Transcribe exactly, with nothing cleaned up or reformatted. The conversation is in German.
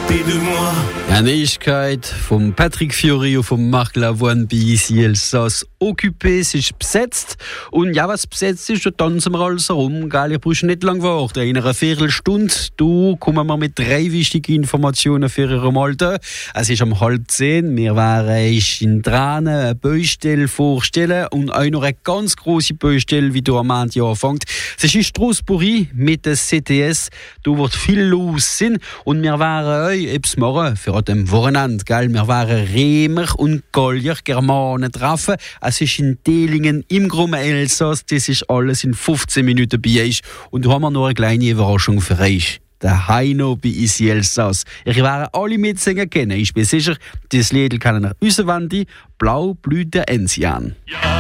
s'occuper de moi. Eine Neuigkeit vom Patrick Fiori und vom Marc Lavoine bei ici Elsass. Occupé sich besetzt. Und ja, was besetzt ist, dann tanzen wir alles herum. Gell? Ich brauche nicht lange warten. In einer Viertelstunde du kommen wir mit drei wichtigen Informationen für Ihre Malte. Es ist um halb zehn. Wir werden in Tränen eine Baustelle vorstellen und auch noch eine ganz grosse Baustelle, wie du am Ende anfängt. Es ist in Strasbourg mit der C T S. Da wird viel los sein. Und wir werden euch etwas machen für dem Wochenende. Gell? Wir werden Remer und Gallier, Germanen treffen. Es ist in Delingen im Großen Elsass. Das ist alles in fünfzehn Minuten bei euch. Und da haben wir noch eine kleine Überraschung für euch. Der Heino bei ici Elsass. Ich werde alle mitsingen kennen. Ich bin sicher, das Lied kann er auswendig. Blau blüht der Enzian. Ja.